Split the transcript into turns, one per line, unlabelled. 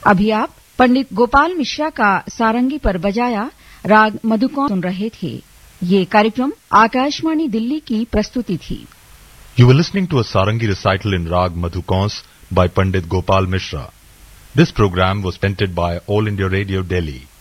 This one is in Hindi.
अभी आप पंडित गोपाल मिश्रा का सारंगी पर बजाया राग मधुकौंस सुन रहे थे। ये कार्यक्रम आकाशवाणी दिल्ली की प्रस्तुति थी।
You were listening to a sarangi recital in Rag Madhukons by Pandit Gopal Mishra. This program was presented by All India Radio Delhi.